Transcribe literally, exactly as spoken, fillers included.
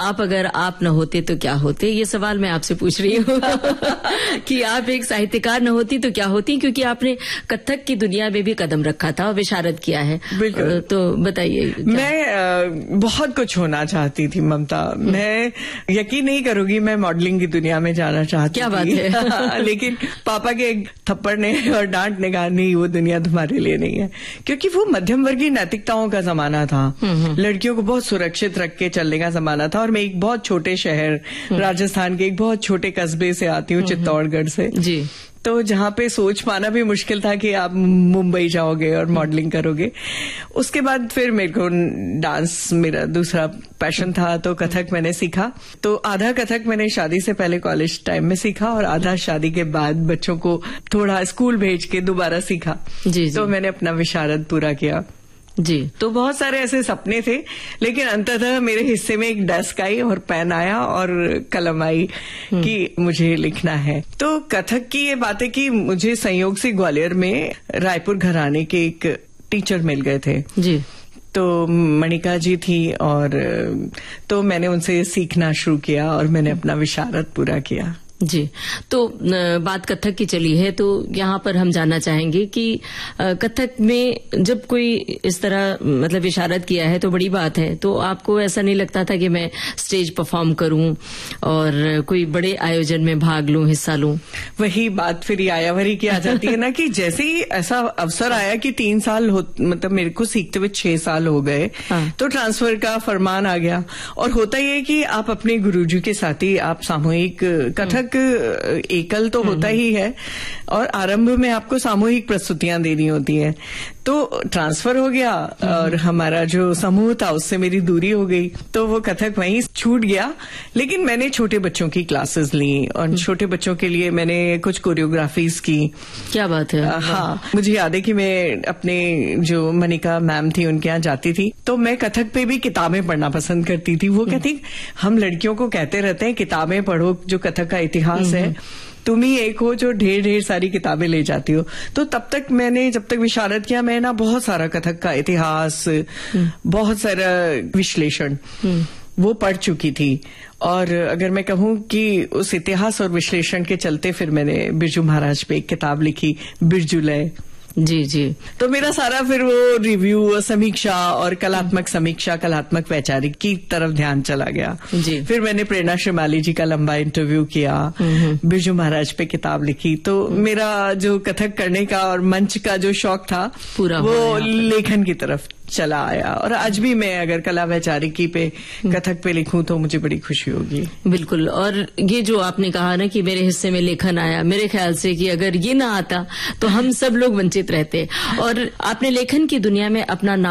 आप अगर आप न होते तो क्या होते, ये सवाल मैं आपसे पूछ रही हूँ कि आप एक साहित्यकार न होती तो क्या होती, क्योंकि आपने कथक की दुनिया में भी कदम रखा था और विशारद किया है। बिल्कुल। तो बताइए। मैं आ, बहुत कुछ होना चाहती थी ममता। मैं यकीन नहीं करूंगी, मैं मॉडलिंग की दुनिया में जाना चाहती क्या बात थी। है। लेकिन पापा के थप्पड़ ने और डांट ने कहा नहीं, वो दुनिया तुम्हारे लिए नहीं है, क्योंकि वो मध्यम वर्गीय नैतिकताओं का जमाना था। लड़कियों को बहुत सुरक्षित रख के चलने का जमाना था। और मैं एक बहुत छोटे शहर राजस्थान के एक बहुत छोटे कस्बे से आती हूँ, चित्तौड़गढ़ से जी। तो जहाँ पे सोच पाना भी मुश्किल था कि आप मुंबई जाओगे और मॉडलिंग करोगे। उसके बाद फिर मेरे को डांस मेरा दूसरा पैशन था, तो कथक मैंने सीखा। तो आधा कथक मैंने शादी से पहले कॉलेज टाइम में सीखा और आधा शादी के बाद बच्चों को थोड़ा स्कूल भेज के दोबारा सीखा जी, जी। तो मैंने अपना विशारद पूरा किया जी। तो बहुत सारे ऐसे सपने थे, लेकिन अंततः मेरे हिस्से में एक डेस्क आई और पेन आया और कलम आई कि मुझे लिखना है। तो कथक की ये बातें कि मुझे संयोग से ग्वालियर में रायपुर घराने के एक टीचर मिल गए थे जी। तो मणिका जी थी और तो मैंने उनसे सीखना शुरू किया और मैंने अपना विशारद पूरा किया जी। तो बात कथक की चली है, तो यहाँ पर हम जानना चाहेंगे कि कथक में जब कोई इस तरह मतलब विशारद किया है तो बड़ी बात है, तो आपको ऐसा नहीं लगता था कि मैं स्टेज परफॉर्म करूं और कोई बड़े आयोजन में भाग लूं, हिस्सा लूं? वही बात फिर आयावरी की आ जाती है ना कि जैसे ही ऐसा अवसर आया कि तीन साल हो, मतलब मेरे को सीखते हुए छह साल हो गए हाँ। तो ट्रांसफर का फरमान आ गया। और होता ही है कि आप अपने गुरुजी के साथ ही आप सामूहिक कथक एकल तो होता ही है और आरंभ में आपको सामूहिक प्रस्तुतियां देनी होती हैं। तो ट्रांसफर हो गया और हमारा जो समूह था उससे मेरी दूरी हो गई, तो वो कथक वहीं छूट गया। लेकिन मैंने छोटे बच्चों की क्लासेस ली और छोटे बच्चों के लिए मैंने कुछ कोरियोग्राफीज की। क्या बात है। आ, हाँ, मुझे याद है कि मैं अपने जो मनिका मैम थी उनके यहाँ जाती थी, तो मैं कथक पे भी किताबें पढ़ना पसंद करती थी। वो कहती हम लड़कियों को कहते रहते हैं किताबें पढ़ो, जो कथक का इतिहास है, तुम ही एक हो जो ढेर ढेर सारी किताबें ले जाती हो। तो तब तक मैंने जब तक विशारद किया, मैं ना बहुत सारा कथक का इतिहास, बहुत सारा विश्लेषण वो पढ़ चुकी थी। और अगर मैं कहूँ कि उस इतिहास और विश्लेषण के चलते फिर मैंने बिरजू महाराज पे एक किताब लिखी, बिरजूलय जी जी। तो मेरा सारा फिर वो रिव्यू और समीक्षा और कलात्मक समीक्षा, कलात्मक वैचारिक की तरफ ध्यान चला गया जी। फिर मैंने प्रेरणा श्रीमाली जी का लंबा इंटरव्यू किया, बिरजू महाराज पे किताब लिखी। तो मेरा जो कथक करने का और मंच का जो शौक था पूरा वो लेखन की तरफ चला आया। और आज भी मैं अगर कला वैचारिकी पे कथक पे लिखूं तो मुझे बड़ी खुशी होगी। बिल्कुल। और ये जो आपने कहा ना कि मेरे हिस्से में लेखन आया, मेरे ख्याल से कि अगर ये ना आता तो हम सब लोग वंचित रहते। और आपने लेखन की दुनिया में अपना नाम